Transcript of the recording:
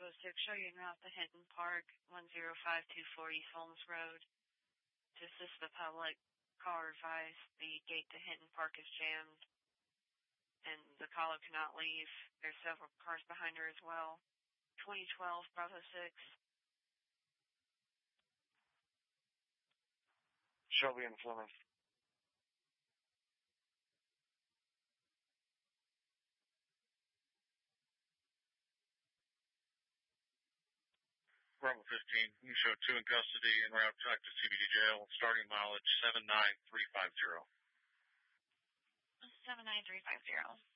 Bravo 6, show you route to Hinton Park, 10524 East Holmes Road. To assist the public, caller advised the gate to Hinton Park is jammed, and the caller cannot leave. There's several cars behind her as well. 2012 Bravo 6. Shelby and Plymouth. Bravo 15, you show 2 in custody en route back to CBD jail, starting mileage 79350. 79350.